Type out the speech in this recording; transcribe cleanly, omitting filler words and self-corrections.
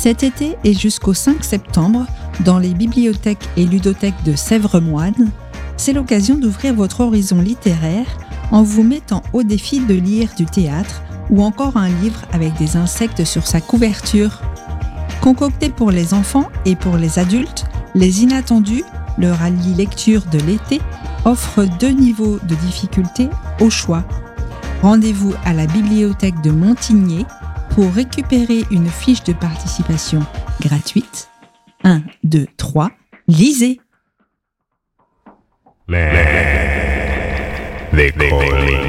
Cet été et jusqu'au 5 septembre, dans les bibliothèques et ludothèques de Sèvres-Moine, c'est l'occasion d'ouvrir votre horizon littéraire en vous mettant au défi de lire du théâtre ou encore un livre avec des insectes sur sa couverture. Concocté pour les enfants et pour les adultes, Les Inattendus, le rallye lecture de l'été, offre 2 niveaux de difficulté au choix. Rendez-vous à la bibliothèque de Montigné pour récupérer une fiche de participation gratuite. 1, 2, 3, lisez! They call me